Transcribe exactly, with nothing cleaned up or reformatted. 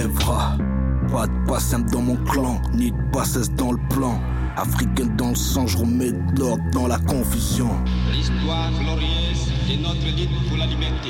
s'achèvera. Pas de pas simple dans mon clan, ni de bassesse dans le plan. Africaine dans le sang, je remets de l'ordre dans la confusion. L'histoire glorieuse de notre lutte pour la liberté.